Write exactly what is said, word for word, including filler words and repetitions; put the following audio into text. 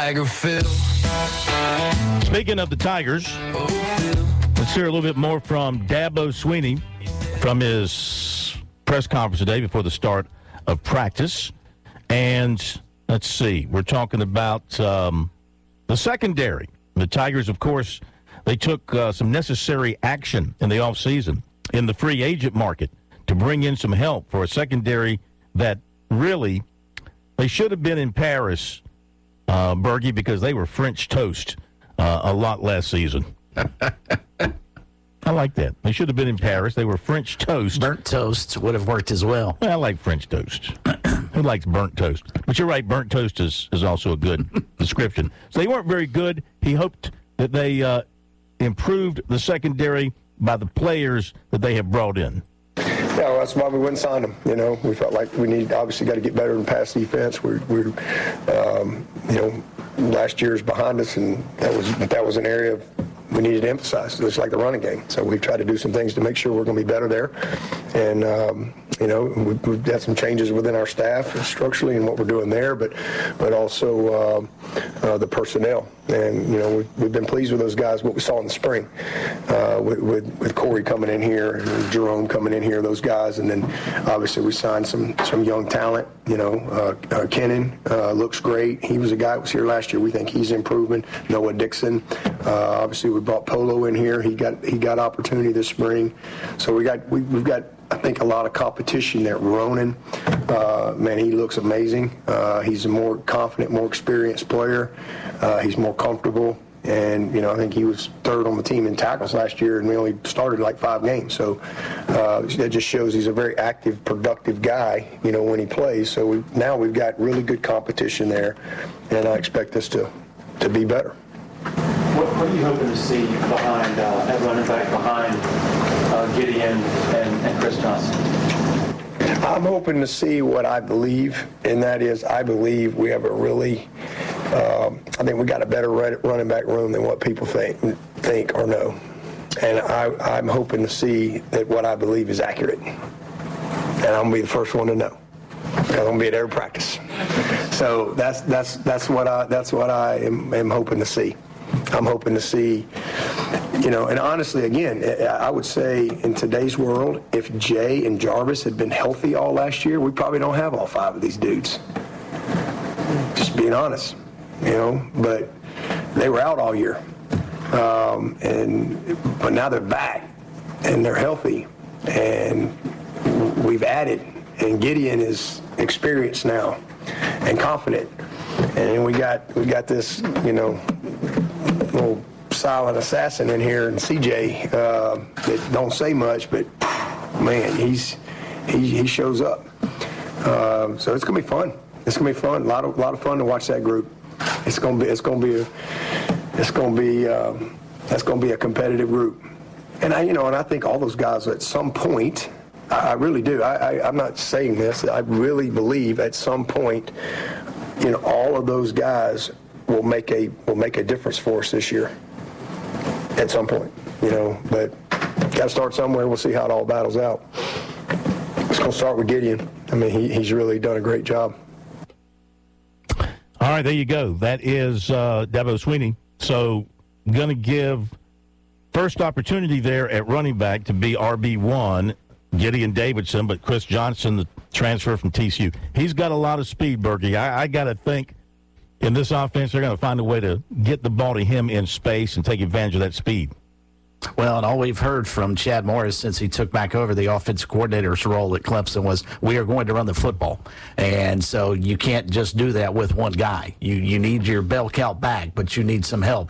Tiger Phil. Speaking of the Tigers, let's hear a little bit more from Dabo Swinney from his press conference today before the start of practice. And let's see, we're talking about um, the secondary. The Tigers, of course, they took uh, some necessary action in the offseason in the free agent market to bring in some help for a secondary that really, they should have been in Paris, uh, Bergie, because they were French toast uh, a lot last season. I like that. They should have been in Paris. They were French toast. Burnt toast would have worked as well. I like French toast. Who likes burnt toast? But you're right, burnt toast is, is also a good description. So they weren't very good. He hoped that they uh, improved the secondary by the players that they have brought in. Yeah, well, that's why we wouldn't sign them. You know, we felt like we need obviously got to get better in pass defense. We're, we're um, you know, last year's behind us, and that was that was an area of we needed to emphasize, just like the running game. So we've tried to do some things to make sure we're going to be better there. And, um, you know, we've, we've had some changes within our staff structurally and what we're doing there, but but also uh, uh, the personnel. And, you know, we've, we've been pleased with those guys, what we saw in the spring uh, with, with, with Corey coming in here and Jerome coming in here, those guys. And then, obviously, we signed some some young talent. You know, uh, uh, Kennan uh, looks great. He was a guy that was here last year. We think he's improving. Noah Dixon, uh, obviously, we brought Polo in here. He got he got opportunity this spring. So we got we, we've got, I think, a lot of competition there. Ronan, uh, man, he looks amazing. Uh, he's a more confident, more experienced player. Uh, he's more comfortable. And, you know, I think he was third on the team in tackles last year, and we only started like five games. So uh, that just shows he's a very active, productive guy, you know, when he plays. So we, now we've got really good competition there, and I expect us to, to be better. What, what are you hoping to see behind, uh, at running back behind uh, Gideon and, and Chris Johnson? I'm hoping to see what I believe, and that is I believe we have a really, um, I think we got a better running back room than what people think think or know. And I, I'm hoping to see that what I believe is accurate. And I'm going to be the first one to know, because I'm going to be at every practice. So that's that's that's what I that's what I am, am hoping to see. I'm hoping to see, you know, and honestly, again, I would say in today's world, if Jay and Jarvis had been healthy all last year, we probably don't have all five of these dudes. Just being honest, you know, but they were out all year. Um, and but now they're back and they're healthy, and we've added, and Gideon is experienced now and confident. And we got we got this, you know, little silent assassin in here, and C J uh, that don't say much, but man, he's he, he shows up. Uh, so it's gonna be fun. It's gonna be fun. A lot of lot of fun to watch that group. It's gonna be it's gonna be a, it's gonna be um, that's gonna be a competitive group. And I you know and I think all those guys at some point, I, I really do. I, I I'm not saying this. I really believe at some point, you know, all of those guys will make a will make a difference for us this year. At some point, you know, but got to start somewhere. We'll see how it all battles out. It's going to start with Gideon. I mean, he, he's really done a great job. All right, there you go. That is uh, Dabo Swinney. So going to give first opportunity there at running back to be R B one, Gideon Davidson, but Chris Johnson, the transfer from T C U. He's got a lot of speed, Bergie. I, I got to think in this offense they're going to find a way to get the ball to him in space and take advantage of that speed. Well, and all we've heard from Chad Morris since he took back over the offensive coordinator's role at Clemson was, we are going to run the football. And so you can't just do that with one guy. You you need your bell cow back, but you need some help.